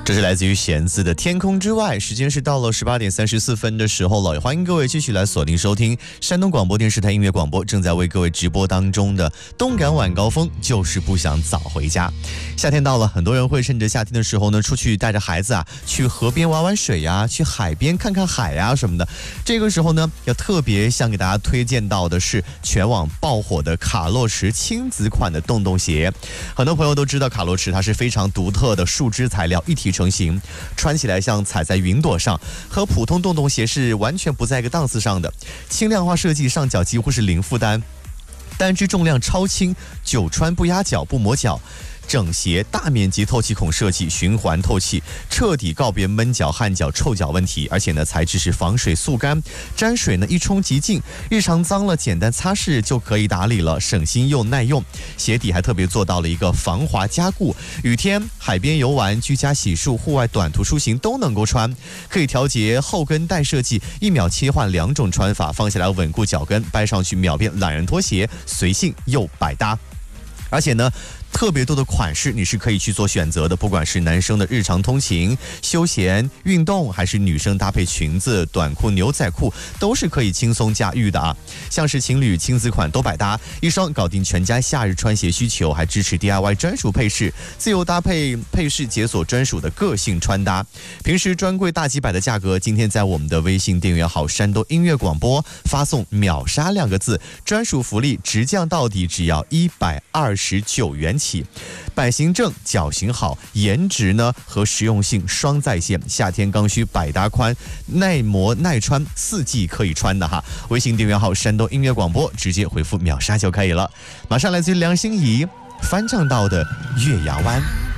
这是来自于弦子的《天空之外》，时间是到了18点34分的时候了，也欢迎各位继续来锁定收听山东广播电视台音乐广播正在为各位直播当中的动感晚高峰，就是不想早回家。夏天到了，很多人会趁着夏天的时候呢，出去带着孩子去河边玩玩水呀，去海边看看海呀什么的。这个时候呢，要特别想给大家推荐到的是全网爆火的卡洛驰亲子款的洞洞鞋。很多朋友都知道卡洛驰它是非常独特的树脂材料一体成型，穿起来像踩在云朵上，和普通洞洞鞋是完全不在一个档次上的。轻量化设计，上脚几乎是零负担，单只重量超轻，久穿不压脚不磨脚。整鞋大面积透气孔设计，循环透气，彻底告别闷脚、汗脚、臭脚问题。而且呢，材质是防水速干，沾水呢一冲即净，日常脏了简单擦拭就可以打理了，省心又耐用。鞋底还特别做到了一个防滑加固，雨天、海边游玩、居家洗漱、户外短途出行都能够穿。可以调节后跟带设计，1秒切换2种穿法，放下来稳固脚跟，掰上去秒变懒人拖鞋，随性又百搭。而且呢，特别多的款式你是可以去做选择的，不管是男生的日常通勤、休闲、运动，还是女生搭配裙子、短裤、牛仔裤，都是可以轻松驾驭的啊。像是情侣、亲子款都百搭，一双搞定全家夏日穿鞋需求，还支持 DIY 专属配饰，自由搭配配饰解锁专属的个性穿搭。平时专柜大几百的价格，今天在我们的微信订阅号山东音乐广播发送秒杀2个字，专属福利直降到底，只要129元起。版型正，脚型好，颜值呢和实用性双在线，夏天刚需百搭宽，耐磨耐穿，4季可以穿的哈。微信订阅号山东音乐广播，直接回复秒杀就可以了。马上来自于梁心颐翻唱到的月牙湾。